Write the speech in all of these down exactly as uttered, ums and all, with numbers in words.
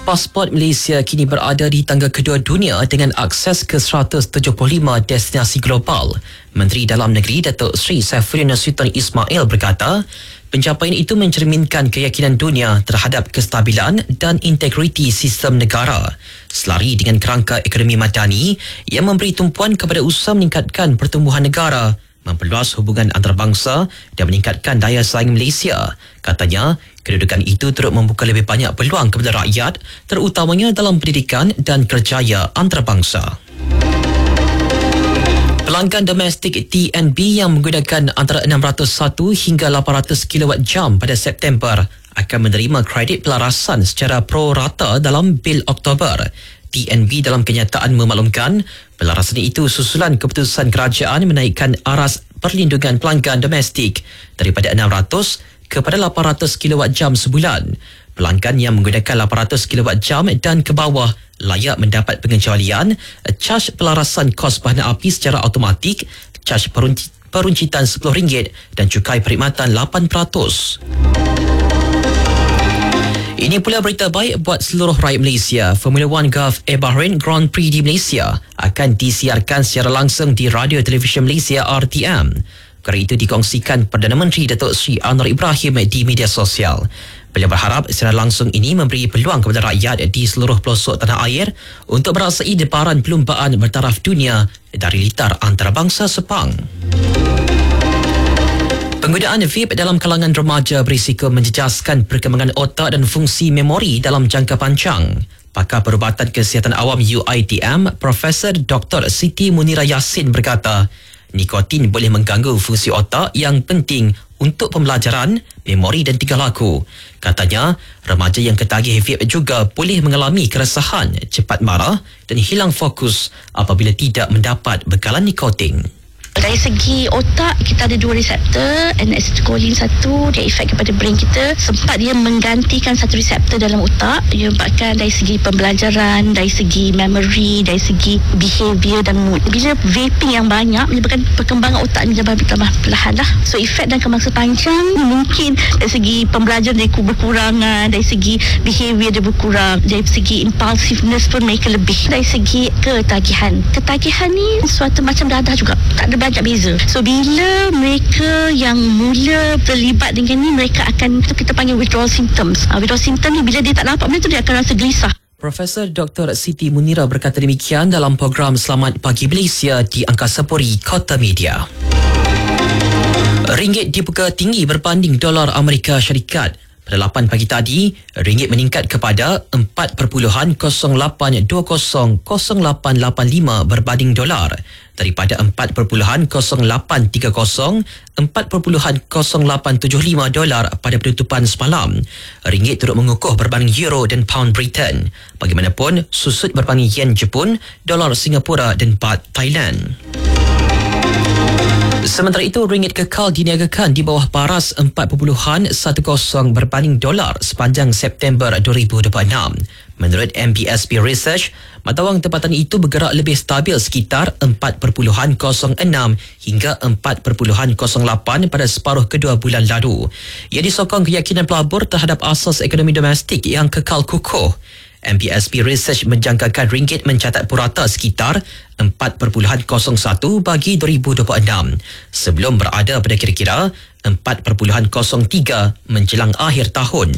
Pasport Malaysia kini berada di tangga kedua dunia dengan akses ke seratus tujuh puluh lima destinasi global. Menteri Dalam Negeri Datuk Seri Saifuddin Nasution Ismail berkata, pencapaian itu mencerminkan keyakinan dunia terhadap kestabilan dan integriti sistem negara. Selari dengan kerangka ekonomi madani yang memberi tumpuan kepada usaha meningkatkan pertumbuhan negara, memperluas hubungan antarabangsa dan meningkatkan daya saing Malaysia. Katanya, kedudukan itu turut membuka lebih banyak peluang kepada rakyat, terutamanya dalam pendidikan dan kerjaya antarabangsa. Pelanggan domestik T N B yang menggunakan antara enam ratus satu hingga lapan ratus kilowatt jam pada September akan menerima kredit pelarasan secara pro rata dalam bil Oktober. T N B dalam kenyataan memaklumkan pelarasan itu susulan keputusan kerajaan menaikkan aras perlindungan pelanggan domestik daripada enam ratus kepada lapan ratus kilowatt jam sebulan. Pelanggan yang menggunakan lapan ratus kilowatt jam dan ke bawah layak mendapat pengecualian caj pelarasan kos bahan api secara automatik, caj perunci- peruncitan sepuluh ringgit dan cukai perkhidmatan lapan peratus. Ini pula berita baik buat seluruh rakyat Malaysia. Formula One Gulf Air Bahrain Grand Prix di Malaysia akan disiarkan secara langsung di Radio Televisyen Malaysia R T M. Perkara itu dikongsikan Perdana Menteri Datuk Seri Anwar Ibrahim di media sosial. Beliau berharap secara langsung ini memberi peluang kepada rakyat di seluruh pelosok tanah air untuk merasai debaran perlumbaan bertaraf dunia dari litar antarabangsa Sepang. Penggunaan vape dalam kalangan remaja berisiko menjejaskan perkembangan otak dan fungsi memori dalam jangka panjang. Pakar Perubatan Kesihatan Awam U I T M, Profesor Doktor Siti Munira Yassin berkata, nikotin boleh mengganggu fungsi otak yang penting untuk pembelajaran, memori dan tingkah laku. Katanya, remaja yang ketagih vape juga boleh mengalami keresahan, cepat marah dan hilang fokus apabila tidak mendapat bekalan nikotin. Dari segi otak, kita ada dua reseptor, N acetylcholine satu, dia efek kepada brain kita. Sempat dia menggantikan satu reseptor dalam otak. Dia menyebabkan dari segi pembelajaran, dari segi memory, dari segi behavior dan mood. Bila vaping yang banyak, menyebabkan perkembangan otak ni bertambah perlahan lah. So efek dan kemangsa panjang mungkin dari segi pembelajaran dia berkurangan, dari segi behavior dia berkurang, dari segi impulsiveness pun mereka lebih. Dari segi ketagihan. Ketagihan ni suatu macam dadah juga. Tak ada banyak beza. So bila mereka yang mula terlibat dengan ni, mereka akan, tu kita panggil withdrawal symptoms. Uh, withdrawal symptom ni bila dia tak dapat benda tu, dia akan rasa gelisah. Profesor Doktor Siti Munira berkata demikian dalam program Selamat Pagi Malaysia di Angkasa Puri Kota Media. Ringgit dibuka tinggi berbanding dolar Amerika Syarikat. Pada lapan pagi tadi, ringgit meningkat kepada empat perpuluhan kosong lapan dua kosong kosong lapan lapan lima berbanding dolar daripada empat perpuluhan kosong lapan tiga kosong empat perpuluhan kosong lapan tujuh lima dolar pada penutupan semalam. Ringgit turut mengukuh berbanding euro dan pound Britain. Bagaimanapun, susut berbanding yen Jepun, dolar Singapura dan baht Thailand. Sementara itu, ringgit kekal diniagakan di bawah paras empat perpuluhan satu kosong berbanding dolar sepanjang September dua ribu dua puluh enam. Menurut M B S P Research, mata wang tempatan itu bergerak lebih stabil sekitar empat perpuluhan kosong enam hingga empat perpuluhan kosong lapan pada separuh kedua bulan lalu. Ia disokong keyakinan pelabur terhadap asas ekonomi domestik yang kekal kukuh. M B S P Research menjangkakan ringgit mencatat purata sekitar empat perpuluhan kosong satu bagi dua ribu dua puluh enam sebelum berada pada kira-kira empat perpuluhan kosong tiga menjelang akhir tahun.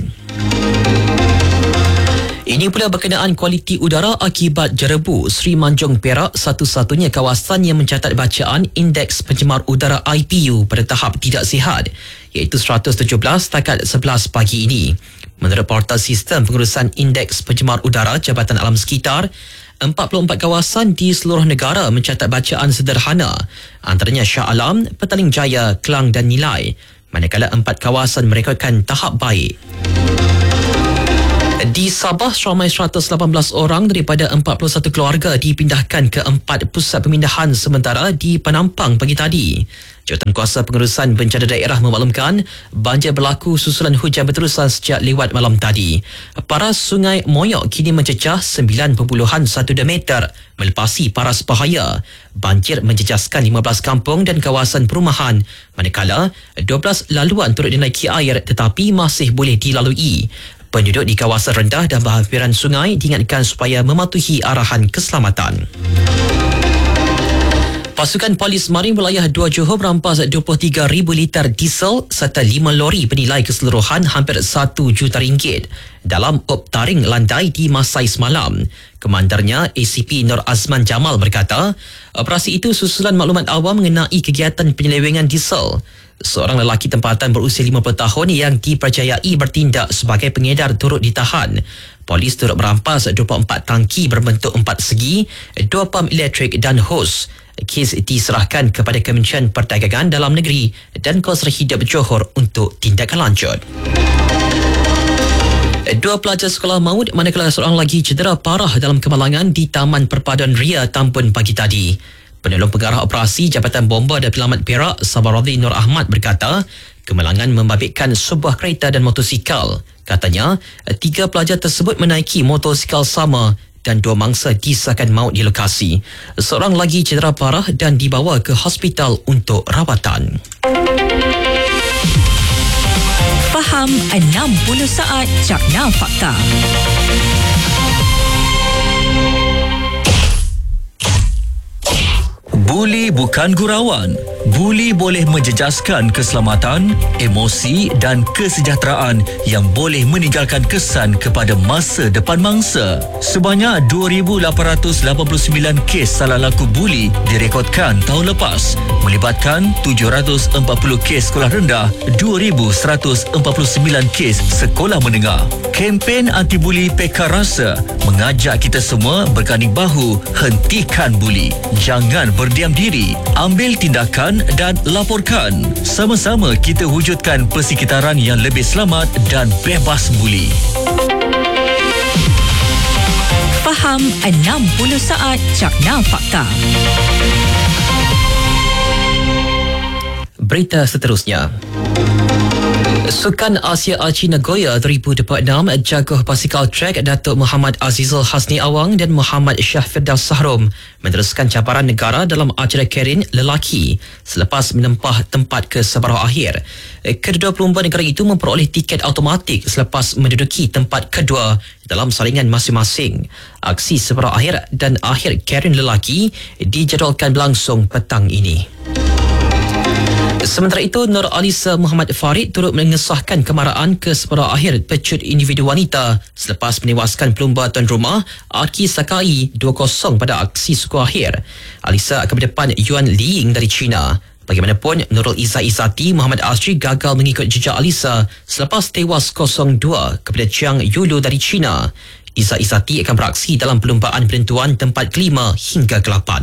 Ini pula berkenaan kualiti udara akibat jerebu. Seri Manjung Perak satu-satunya kawasan yang mencatat bacaan Indeks Pencemar Udara I P U pada tahap tidak sihat, iaitu seratus tujuh belas setakat sebelas pagi ini. Menurut portal sistem pengurusan Indeks Pencemar Udara Jabatan Alam Sekitar, empat puluh empat kawasan di seluruh negara mencatat bacaan sederhana, antaranya Shah Alam, Petaling Jaya, Kelang dan Nilai, manakala empat kawasan merekodkan tahap baik. Di Sabah, seramai seratus lapan belas orang daripada empat puluh satu keluarga dipindahkan ke empat pusat pemindahan sementara di Penampang pagi tadi. Jawatankuasa Pengurusan Bencana Daerah memaklumkan banjir berlaku susulan hujan berterusan sejak lewat malam tadi. Paras Sungai Moyok kini mencecah sembilan perpuluhan satu meter melepasi paras bahaya. Banjir menjejaskan lima belas kampung dan kawasan perumahan, manakala dua belas laluan turut dinaiki air tetapi masih boleh dilalui. Penduduk di kawasan rendah dan berhampiran sungai diingatkan supaya mematuhi arahan keselamatan. Pasukan Polis Marin Wilayah dua Johor merampas dua puluh tiga ribu liter diesel serta lima lori bernilai keseluruhan hampir satu juta ringgit dalam op taring landai di Masai semalam. Komandarnya A C P Nur Azman Jamal berkata, operasi itu susulan maklumat awam mengenai kegiatan penyelewengan diesel. Seorang lelaki tempatan berusia lima puluh tahun yang dipercayai bertindak sebagai pengedar turut ditahan. Polis turut merampas dua puluh empat tangki berbentuk empat segi, dua pam elektrik dan hos. Kes diserahkan kepada Kementerian Perdagangan Dalam Negeri dan Kos Hidup Johor untuk tindakan lanjut. Dua pelajar sekolah maut manakala seorang lagi cedera parah dalam kemalangan di Taman Perpaduan Ria Tambun pagi tadi. Penolong Pengarah Operasi Jabatan Bomba dan Penyelamat Perak Sabaradhi Nur Ahmad berkata, kemalangan membabitkan sebuah kereta dan motosikal. Katanya, tiga pelajar tersebut menaiki motosikal sama dan dua mangsa disahkan maut di lokasi. Seorang lagi cedera parah dan dibawa ke hospital untuk rawatan. Faham enam puluh saat Cakna Fakta. Buli bukan gurauan. Buli boleh menjejaskan keselamatan, emosi dan kesejahteraan yang boleh meninggalkan kesan kepada masa depan mangsa. Sebanyak dua ribu lapan ratus lapan puluh sembilan kes salah laku buli direkodkan tahun lepas, melibatkan tujuh ratus empat puluh kes sekolah rendah, dua ribu seratus empat puluh sembilan kes sekolah menengah. Kempen anti-buli Pekar Rasa mengajak kita semua berganding bahu hentikan buli. Jangan berdiam diri, ambil tindakan dan laporkan. Sama-sama kita wujudkan persekitaran yang lebih selamat dan bebas buli. Faham enam puluh saat Cakna Fakta. Berita seterusnya. Sukan Asia Archie Nagoya dua ribu dua puluh enam jaguh basikal trek Datuk Muhammad Azizul Hasni Awang dan Muhammad Syah Firdaus Sahrom meneruskan cabaran negara dalam acara Kerin lelaki selepas menempah tempat ke separuh akhir. Kedua pelumba negara itu memperoleh tiket automatik selepas menduduki tempat kedua dalam saringan masing-masing. Aksi separuh akhir dan akhir Kerin lelaki dijadualkan berlangsung petang ini. Sementara itu, Nur Alisa Muhammad Farid turut mengesahkan kemarahan ke separuh akhir pecut individu wanita selepas menewaskan pelumba tuan rumah Aki Sakai dua kosong pada aksi suku akhir. Alisa akan berdepan Yuan Liying dari China. Bagaimanapun, Nurul Izzah Izzati Muhammad Asri gagal mengikut jejak Alisa selepas tewas kosong dua kepada Chiang Yulu dari China. Izzah Izzati akan beraksi dalam perlumbaan penentuan tempat kelima hingga ke lapan.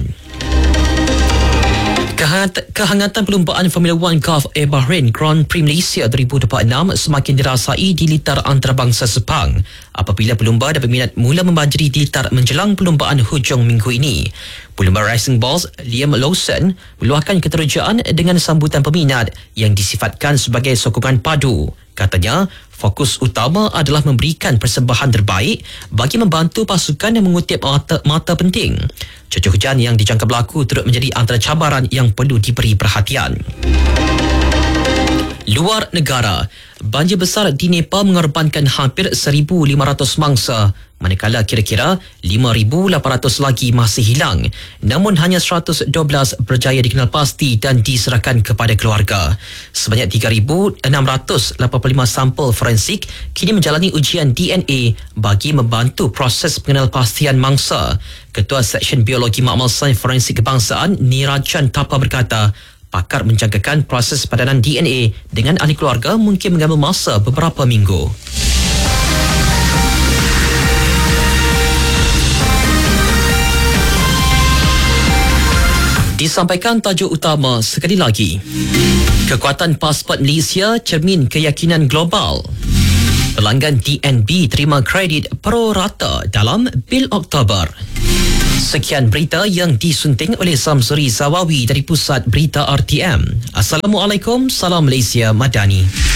Kehangatan perlumbaan Formula One Gulf Air Bahrain Grand Prix Malaysia dua ribu dua puluh enam semakin dirasai di litar antarabangsa Sepang apabila pelumba dan peminat mula membajari di litar menjelang perlumbaan hujung minggu ini. Pelumba Racing Balls Liam Lawson meluahkan keterujaan dengan sambutan peminat yang disifatkan sebagai sokongan padu. Katanya, fokus utama adalah memberikan persembahan terbaik bagi membantu pasukan yang mengutip mata, mata penting. Cuaca hujan yang dijangka berlaku turut menjadi antara cabaran yang perlu diberi perhatian. Luar negara, banjir besar di Nepal mengorbankan hampir seribu lima ratus mangsa, manakala kira-kira lima ribu lapan ratus lagi masih hilang. Namun hanya seratus dua belas berjaya dikenal pasti dan diserahkan kepada keluarga. Sebanyak tiga ribu enam ratus lapan puluh lima sampel forensik kini menjalani ujian D N A bagi membantu proses pengenalpastian mangsa. Ketua Seksyen Biologi Makmal Sains Forensik Kebangsaan Nirajan Tapa berkata, pakar menjangkakan proses padanan D N A dengan ahli keluarga mungkin mengambil masa beberapa minggu. Disampaikan tajuk utama sekali lagi. Kekuatan pasport Malaysia cermin keyakinan global. Pelanggan D N B terima kredit pro rata dalam bil Oktober. Sekian berita yang disunting oleh Samsuri Zawawi dari Pusat Berita R T M. Assalamualaikum, salam Malaysia Madani.